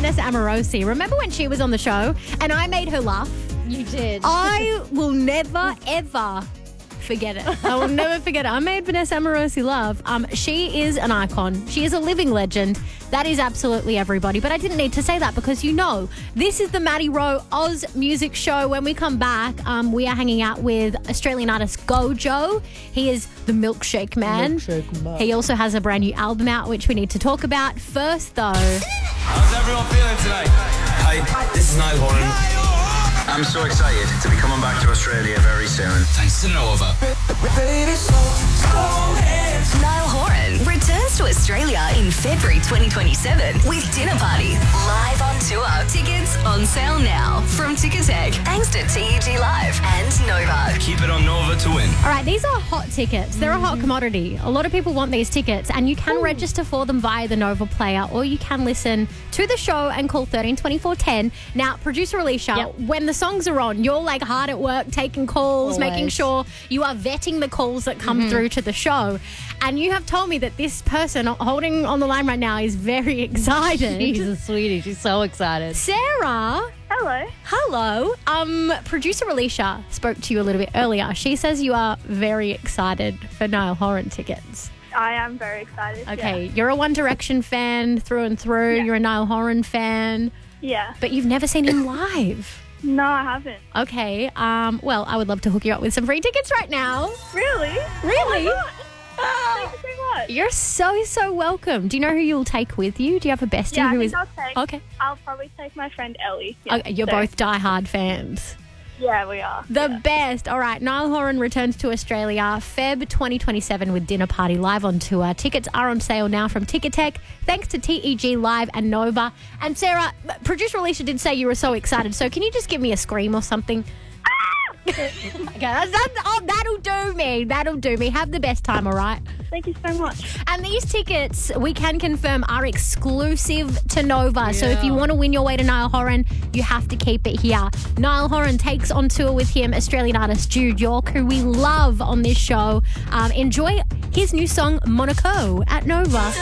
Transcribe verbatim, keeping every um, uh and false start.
Vanessa Amorosi. Remember when she was on the show and I made her laugh? You did. I will never, ever forget it. I will never forget it. I made Vanessa Amorosi laugh. Um, she is an icon. She is a living legend. That is absolutely everybody. But I didn't need to say that because you know, this is the Maddie Rowe Oz Music Show. When we come back, um, we are hanging out with Australian artist Gojo. He is the Milkshake Man. Milkshake Man. He also has a brand new album out, which we need to talk about. First, though... How's everyone feeling tonight? Hi, this is Niall Horan. I'm so excited to be coming back to Australia very soon. Thanks to Nova. Niall Horan returns to Australia in February twenty twenty-seven with Dinner Party live on tour. Tickets on sale now from Ticketek, thanks to T E G Live and Nova. Keep it on Nova to win. All right, these are hot tickets. They're a hot commodity. A lot of people want these tickets, and you can Ooh. register for them via the Nova Player, or you can listen to the show and call thirteen twenty-four ten. Now, producer Alicia, yep. when the songs are on, you're like hard at work taking calls, Always. making sure you are vetting the calls that come mm-hmm. through to the show. And you have told me that this person holding on the line right now is very excited. She's a sweetie. She's so excited. Sarah. Hello. Hello. Um, producer Alicia spoke to you a little bit earlier. She says you are very excited for Niall Horan tickets. I am very excited. Okay, yeah. you're a One Direction fan through and through. Yeah. You're a Niall Horan fan. Yeah. But you've never seen him live. No, I haven't. Okay. Um. Well, I would love to hook you up with some free tickets right now. Really? Really? Oh, thank you so much. You're so, so welcome. Do you know who you'll take with you? Do you have a bestie Yeah, I who think is... I'll take. Okay. I'll probably take my friend Ellie. Yeah, Okay, you're so- both diehard fans. Yeah, we are. The yeah. best. All right, Niall Horan returns to Australia February twenty twenty-seven with Dinner Party live on tour. Tickets are on sale now from Ticketek, thanks to T E G Live and Nova. And Sarah, producer Alicia did say you were so excited, so can you just give me a scream or something? Okay, that's, that's, oh, that'll do me. That'll do me. Have the best time, all right? Thank you so much. And these tickets, we can confirm, are exclusive to Nova. Yeah. So if you want to win your way to Niall Horan, you have to keep it here. Niall Horan takes on tour with him Australian artist Jude York, who we love on this show. Um, enjoy his new song, Monaco, at Nova.